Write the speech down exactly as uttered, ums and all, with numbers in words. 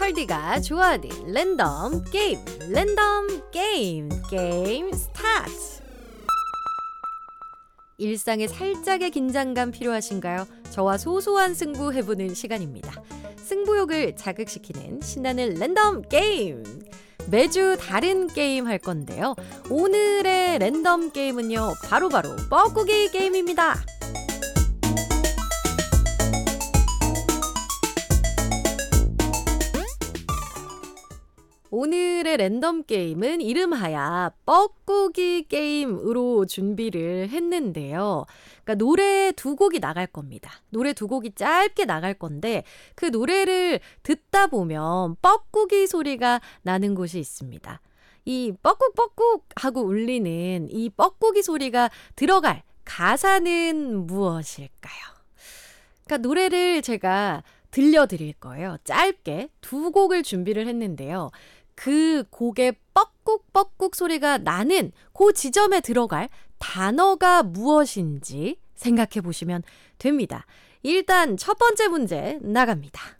펄디가 좋아하는 랜덤 게임, 랜덤 게임, 게임 스타트! 일상에 살짝의 긴장감 필요하신가요? 저와 소소한 승부 해보는 시간입니다. 승부욕을 자극시키는 신나는 랜덤 게임! 매주 다른 게임 할 건데요. 오늘의 랜덤 게임은요, 바로바로 뻐꾸기 게임입니다. 오늘의 랜덤 게임은 이름하여 뻐꾸기 게임으로 준비를 했는데요. 그러니까 노래 두 곡이 나갈 겁니다. 노래 두 곡이 짧게 나갈 건데 그 노래를 듣다 보면 뻐꾸기 소리가 나는 곳이 있습니다. 이 뻐꾹뻐꾹 하고 울리는 이 뻐꾸기 소리가 들어갈 가사는 무엇일까요? 그러니까 노래를 제가 들려드릴 거예요. 짧게 두 곡을 준비를 했는데요. 그 곡의 뻐꾹뻐꾹 소리가 나는 그 지점에 들어갈 단어가 무엇인지 생각해 보시면 됩니다. 일단 첫 번째 문제 나갑니다.